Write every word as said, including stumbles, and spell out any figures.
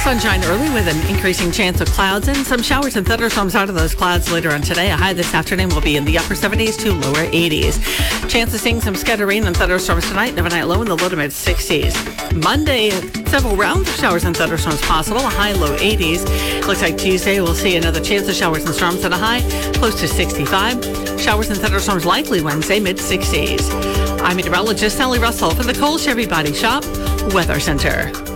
Sunshine early with an increasing chance of clouds and some showers and thunderstorms out of those clouds later on today. A high this afternoon will be in the upper seventies to lower eighties. Chance of seeing some scattered rain and thunderstorms tonight. Overnight low in the low to mid sixties. Monday, several rounds of showers and thunderstorms possible. A high low eighties. Looks like Tuesday we'll see another chance of showers and storms at a high close to sixty-five. Showers and thunderstorms likely Wednesday, mid sixties. I'm meteorologist Sally Russell for the Cole Chevy Body Shop Weather Center.